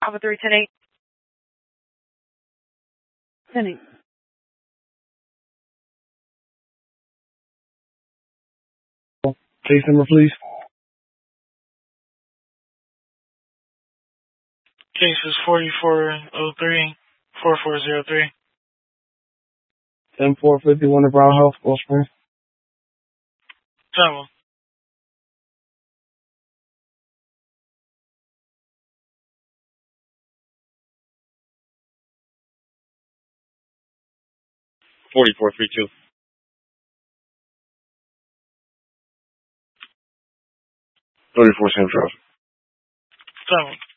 Alpha 310-8. 10-8. Case number, please. Case is 4403-4403. 10451 of Brown Health, Gulf Springs. Travel. $44.32. 34 cent traffic. Travel.